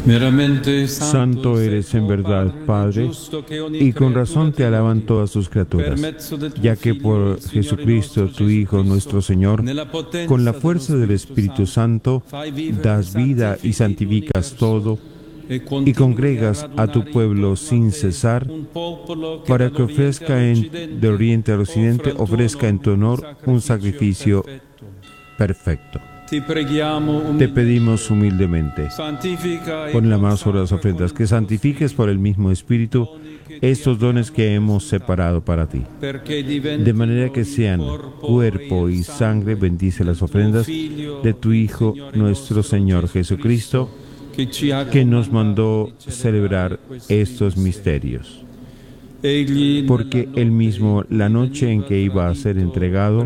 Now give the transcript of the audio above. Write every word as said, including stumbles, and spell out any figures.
Santo eres en verdad, Padre, y con razón te alaban todas tus criaturas, ya que por Jesucristo, tu Hijo, nuestro Señor, con la fuerza del Espíritu Santo, das vida y santificas todo, y congregas a tu pueblo sin cesar, para que ofrezca en, de oriente al occidente, ofrezca en tu honor un sacrificio perfecto. Te pedimos humildemente, pon la mano sobre las ofrendas, que santifiques por el mismo Espíritu estos dones que hemos separado para ti, de manera que sean cuerpo y sangre. Bendice las ofrendas de tu Hijo, nuestro Señor Jesucristo, que nos mandó celebrar estos misterios. Porque él mismo, la noche en que iba a ser entregado,